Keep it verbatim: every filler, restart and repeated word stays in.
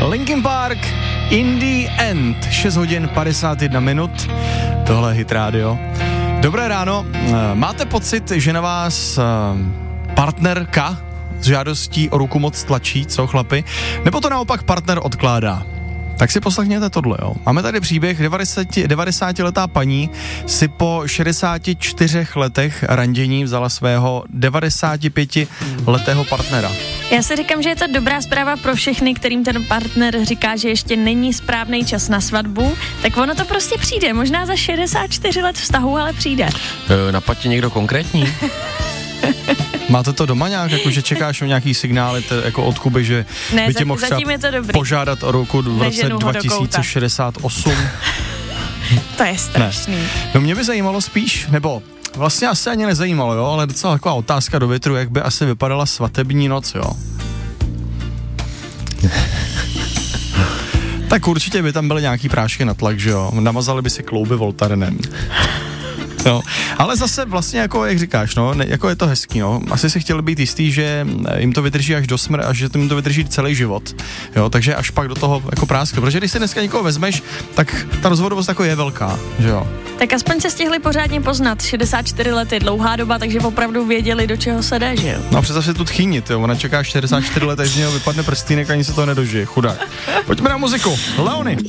Linkin Park, In the End, šest hodin padesát jedna minut, tohle je Hit Radio. Dobré ráno, máte pocit, že na vás partnerka s žádostí o ruku moc tlačí, co chlapi, nebo to naopak partner odkládá? Tak si poslechněte tohle, jo. Máme tady příběh, devadesátiletá paní si po šedesáti čtyřech letech randění vzala svého devadesátipětiletého partnera. Já si říkám, že je to dobrá zpráva pro všechny, kterým ten partner říká, že ještě není správný čas na svatbu, tak ono to prostě přijde, možná za šedesát čtyři let vztahu, ale přijde. E, napadl tě někdo konkrétní? Máte to doma nějak, jako že čekáš o nějaký signály t- jako od Kuby, že ne, by tě mohl požádat o ruku v roce dva tisíce šedesát osm? To je strašný. Ne. No mě by zajímalo spíš, nebo vlastně asi ani nezajímalo, jo, ale docela taková otázka do větru, jak by asi vypadala svatební noc, jo. Tak určitě by tam byly nějaký prášky na tlak, že jo, namazali by si klouby Voltarenem. No, ale zase vlastně jako, jak říkáš, no, ne, jako je to hezký, no, asi si chtěli být jistý, že jim to vydrží až do smrt a že jim to vydrží celý život, jo, takže až pak do toho jako práskne, protože když si dneska někoho vezmeš, tak ta rozvodovost jako je velká, že jo. Tak aspoň se stihli pořádně poznat, šedesát čtyři let je dlouhá doba, takže opravdu věděli, do čeho se jde, že jo. No představ si tu tchýnit, jo, ona čeká šedesát čtyři let, takže z něho vypadne prstýnek, ani se to nedožije, chudák. Pojďme na muziku, Leony.